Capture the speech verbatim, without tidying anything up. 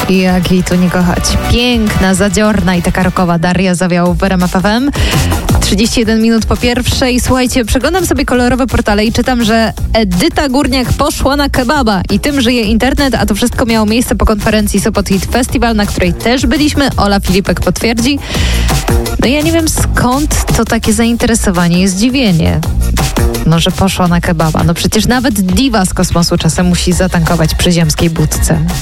Jak jej tu nie kochać. Piękna, zadziorna i taka rockowa Daria Zawiałów w R M F F M. trzydzieści jeden minut po pierwszej. Słuchajcie, przeglądam sobie kolorowe portale i czytam, że Edyta Górniak poszła na kebaba i tym żyje internet, a to wszystko miało miejsce po konferencji Sopot Hit Festival, na której też byliśmy. Ola Filipek potwierdzi. No ja nie wiem, skąd to takie zainteresowanie i zdziwienie. No, że poszła na kebaba. No przecież nawet diwa z kosmosu czasem musi zatankować przy ziemskiej budce.